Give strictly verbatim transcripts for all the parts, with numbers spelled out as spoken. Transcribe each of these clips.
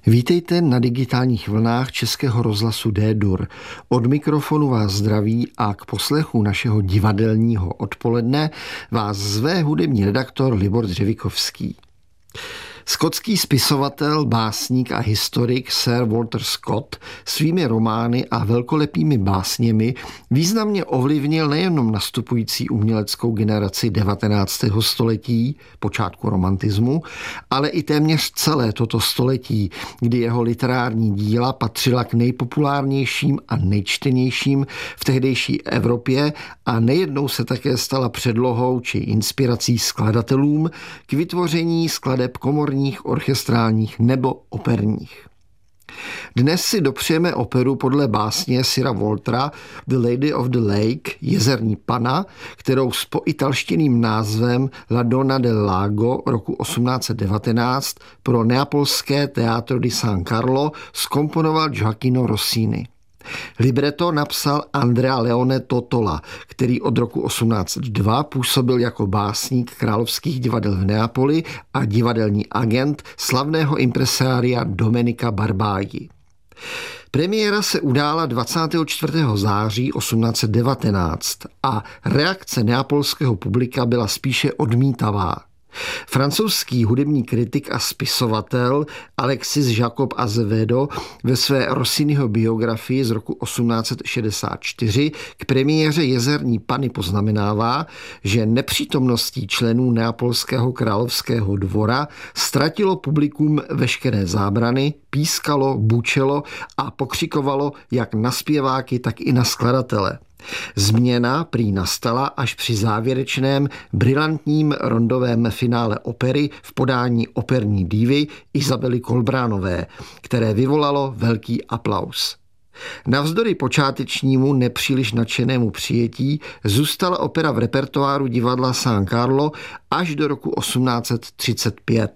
Vítejte na digitálních vlnách Českého rozhlasu D-dur. Od mikrofonu vás zdraví a k poslechu našeho divadelního odpoledne vás zve hudební redaktor Libor Dřevikovský. Skotský spisovatel, básník a historik Sir Walter Scott svými romány a velkolepými básněmi významně ovlivnil nejenom nastupující uměleckou generaci devatenáctého století, počátku romantismu, ale i téměř celé toto století, kdy jeho literární díla patřila k nejpopulárnějším a nejčtenějším v tehdejší Evropě a nejednou se také stala předlohou či inspirací skladatelům k vytvoření skladeb komorních, orchestrálních nebo operních. Dnes si dopřejeme operu podle básně Sira Waltera The Lady of the Lake, Jezerní pana, kterou s poitalštěným názvem La Donna del Lago roku osmnáct set devatenáct pro neapolské Teatro di San Carlo zkomponoval Gioachino Rossini. Libreto napsal Andrea Leone Tottola, který od roku osmnáct set dva působil jako básník královských divadel v Neapoli a divadelní agent slavného impresária Domenica Barbagli. Premiéra se udála dvacátého čtvrtého září osmnáct set devatenáct a reakce neapolského publika byla spíše odmítavá. Francouzský hudební kritik a spisovatel Alexis Jacob Azevedo ve své Rossiniho biografii z roku osmnáct set šedesát čtyři k premiéře Jezerní Panny poznamenává, že nepřítomností členů neapolského královského dvora ztratilo publikum veškeré zábrany, pískalo, bučelo a pokřikovalo jak na zpěváky, tak i na skladatele. Změna prý nastala až při závěrečném brilantním rondovém finále opery v podání operní dívy Izabely Kolbránové, které vyvolalo velký aplaus. Navzdory počátečnímu nepříliš nadšenému přijetí zůstala opera v repertoáru divadla San Carlo až do roku osmnáct set třicet pět.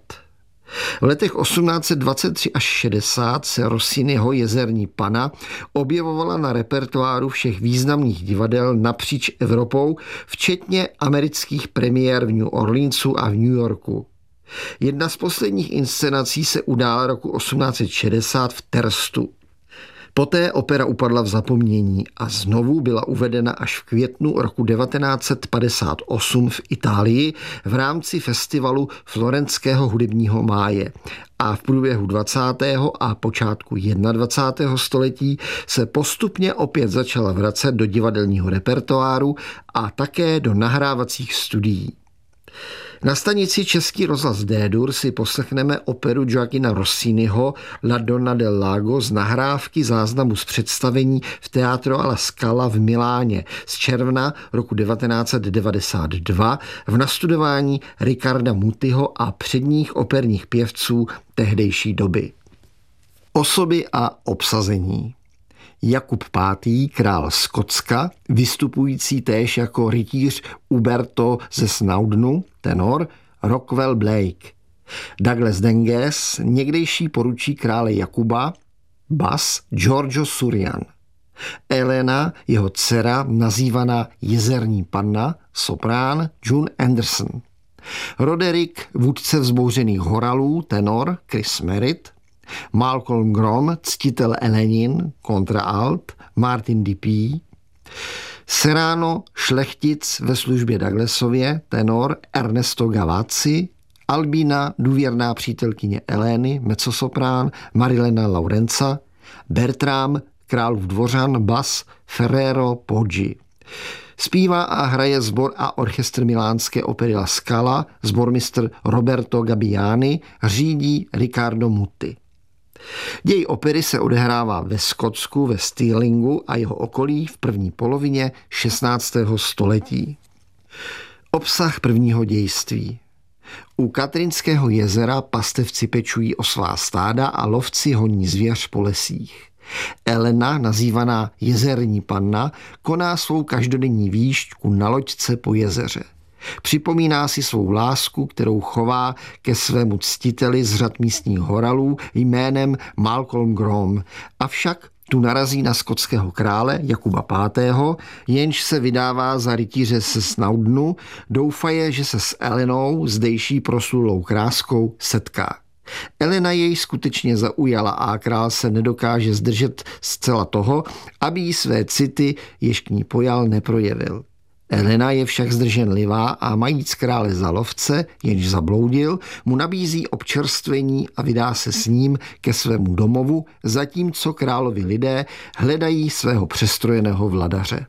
V letech osmnáct set dvacet tři až šedesát se Rossiniho Jezerní Panna objevovala na repertoáru všech významných divadel napříč Evropou, včetně amerických premiér v New Orleansu a v New Yorku. Jedna z posledních inscenací se udála roku osmnáct set šedesát v Terstu. Poté opera upadla v zapomnění a znovu byla uvedena až v květnu roku devatenáct set padesát osm v Itálii v rámci festivalu Florentského hudebního máje. A v průběhu dvacátého a počátku dvacátého prvního století se postupně opět začala vracet do divadelního repertoáru a také do nahrávacích studií. Na stanici Český rozhlas D-dur si poslechneme operu Gioachina Rossiniho La Donna del Lago z nahrávky záznamu z představení v Teatro alla Scala v Miláně z června roku devatenáct set devadesát dva v nastudování Riccarda Mutiho a předních operních pěvců tehdejší doby. Osoby a obsazení. Jakub pátý, král Skotska, vystupující též jako rytíř Uberto ze Snowdonu, tenor, Rockwell Blake. Douglas Denges, někdejší poručí krále Jakuba, bas, Giorgio Surian. Elena, jeho dcera, nazývaná Jezerní panna, soprán, June Anderson. Roderick, vůdce vzbouřených horalů, tenor, Chris Merritt. Malcolm Grom, ctitel Elenin, kontraalt, Martin Dupuy. Serrano, šlechtic ve službě Douglasově, tenor, Ernesto Gavazzi. Albina, důvěrná přítelkyně Elény, mezzosoprán, Marilena Laurenza. Bertram, králův dvořan, bas, Ferrero Poggi. Zpívá a hraje sbor a orchestr milánské opery La Scala, sbormistr Roberto Gabbiani, řídí Riccardo Muti. Děj opery se odehrává ve Skotsku, ve Stirlingu a jeho okolí v první polovině šestnáctého století. Obsah prvního dějství. U Katrinského jezera pastevci pečují o svá stáda a lovci honí zvěř po lesích. Elena, nazývaná Jezerní panna, koná svou každodenní výšťku na loďce po jezeře. Připomíná si svou lásku, kterou chová ke svému ctiteli z řad místních horalů jménem Malcolm Grom. Avšak tu narazí na skotského krále Jakuba pátého., jenž se vydává za rytíře se Snowdonu, doufaje, že se s Elenou, zdejší proslulou kráskou, setká. Elena jej skutečně zaujala a král se nedokáže zdržet zcela toho, aby jí své city, jež k ní pojal, neprojevil. Elena je však zdrženlivá a majíc krále za lovce, jenž zabloudil, mu nabízí občerstvení a vydá se s ním ke svému domovu, zatímco královi lidé hledají svého přestrojeného vladaře.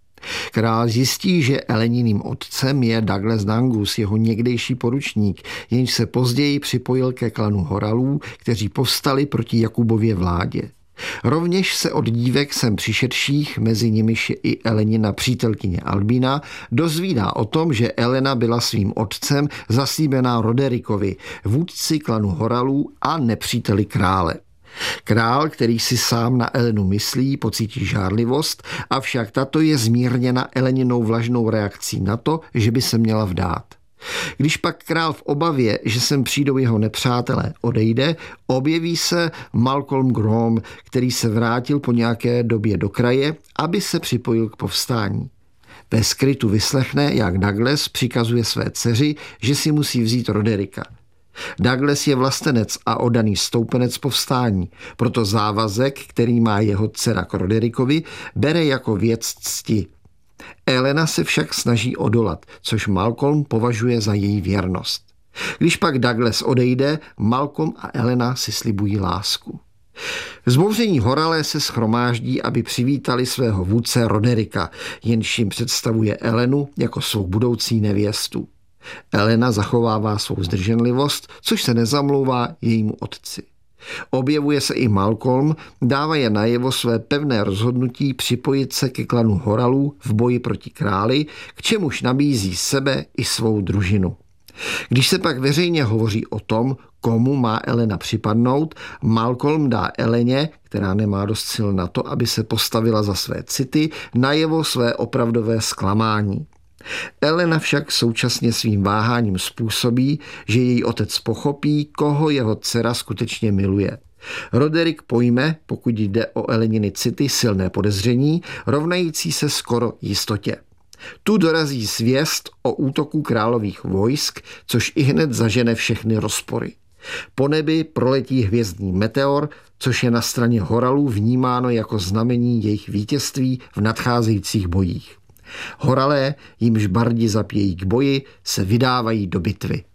Král zjistí, že Eleniným otcem je Douglas Dangus, jeho někdejší poručník, jenž se později připojil ke klanu Horalů, kteří povstali proti Jakubově vládě. Rovněž se od dívek sem přišedších, mezi nimiž je i Elenina přítelkyně Albina, dozvídá o tom, že Elena byla svým otcem zaslíbená Roderikovi, vůdci klanu Horalů a nepříteli krále. Král, který si sám na Elenu myslí, pocítí žárlivost, avšak tato je zmírněna Eleninou vlažnou reakcí na to, že by se měla vdát. Když pak král v obavě, že sem přijdou jeho nepřátelé, odejde, objeví se Malcolm Grom, který se vrátil po nějaké době do kraje, aby se připojil k povstání. Ve skrytu vyslechne, jak Douglas přikazuje své dceři, že si musí vzít Roderika. Douglas je vlastenec a oddaný stoupenec povstání, proto závazek, který má jeho dcera k Roderikovi, bere jako věc cti. Elena se však snaží odolat, což Malcolm považuje za její věrnost. Když pak Douglas odejde, Malcolm a Elena si slibují lásku. Vzbouření Horalé se shromáždí, aby přivítali svého vůdce Roderika, jenž jim představuje Elenu jako svou budoucí nevěstu. Elena zachovává svou zdrženlivost, což se nezamlouvá jejímu otci. Objevuje se i Malcolm, dává je najevo své pevné rozhodnutí připojit se ke klanu Horalů v boji proti králi, k čemuž nabízí sebe i svou družinu. Když se pak veřejně hovoří o tom, komu má Elena připadnout, Malcolm dá Eleně, která nemá dost sil na to, aby se postavila za své city, najevo své opravdové zklamání. Elena však současně svým váháním způsobí, že její otec pochopí, koho jeho dcera skutečně miluje. Roderik pojme, pokud jde o Eleniny city, silné podezření, rovnající se skoro jistotě. Tu dorazí zvěst o útoku králových vojsk, což ihned zažene všechny rozpory. Po nebi proletí hvězdný meteor, což je na straně Horalů vnímáno jako znamení jejich vítězství v nadcházejících bojích. Horalé, jimž bardi zapějí k boji, se vydávají do bitvy.